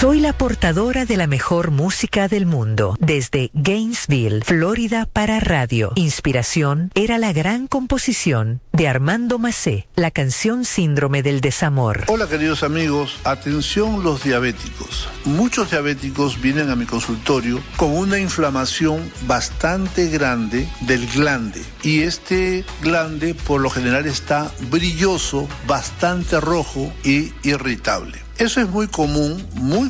Soy la portadora de la mejor música del mundo. Desde Gainesville, Florida, para radio. Inspiración era la gran composición de Armando Macé, la canción Síndrome del Desamor. Hola queridos amigos, atención los diabéticos. Muchos diabéticos vienen a mi consultorio con una inflamación bastante grande del glande. Y este glande por lo general está brilloso, bastante rojo y irritable. Eso es muy común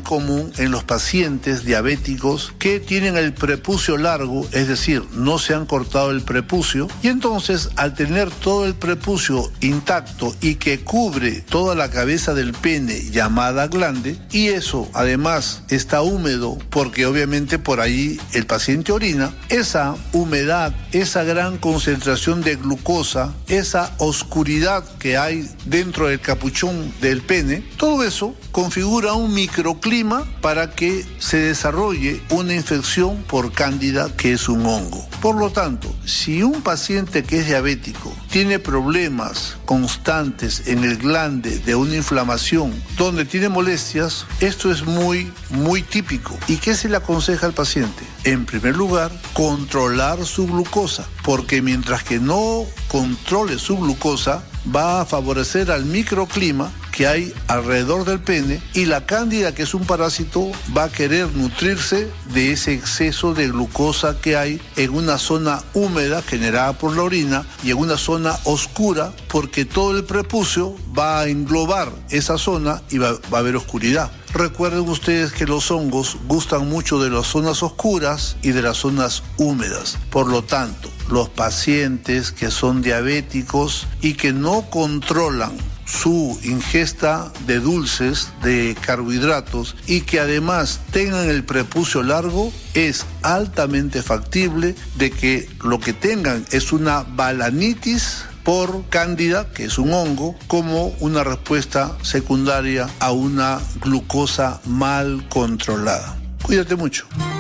en los pacientes diabéticos que tienen el prepucio largo, es decir, no se han cortado el prepucio, y entonces al tener todo el prepucio intacto y que cubre toda la cabeza del pene llamada glande, y eso además está húmedo porque obviamente por ahí el paciente orina, esa humedad, esa gran concentración de glucosa, esa oscuridad que hay dentro del capuchón del pene, todo eso configura un microclima para que se desarrolle una infección por cándida, que es un hongo. Por lo tanto, si un paciente que es diabético tiene problemas constantes en el glande de una inflamación donde tiene molestias, esto es muy típico. ¿Y qué se le aconseja al paciente? En primer lugar, controlar su glucosa, porque mientras que no controle su glucosa, va a favorecer al microclima que hay alrededor del pene, y la cándida, que es un parásito, va a querer nutrirse de ese exceso de glucosa que hay en una zona húmeda generada por la orina y en una zona oscura, porque todo el prepucio va a englobar esa zona y va a haber oscuridad. Recuerden ustedes que los hongos gustan mucho de las zonas oscuras y de las zonas húmedas. Por lo tanto, los pacientes que son diabéticos y que no controlan su ingesta de dulces, de carbohidratos, y que además tengan el prepucio largo, es altamente factible de que lo que tengan es una balanitis por cándida, que es un hongo, como una respuesta secundaria a una glucosa mal controlada. Cuídate mucho.